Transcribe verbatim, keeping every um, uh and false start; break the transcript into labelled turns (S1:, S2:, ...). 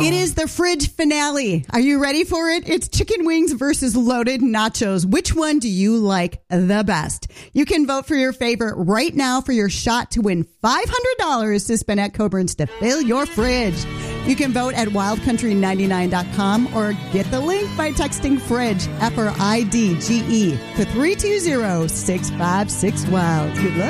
S1: It is the fridge finale. Are you ready for it? It's chicken wings versus loaded nachos. Which one do you like the best? You can vote for your favorite right now for your shot to win five hundred dollars to spend at Coburn's to fill your fridge. You can vote at wild country ninety-nine dot com or get the link by texting fridge, F R I D G E, to three two zero, six five six wild. Good luck.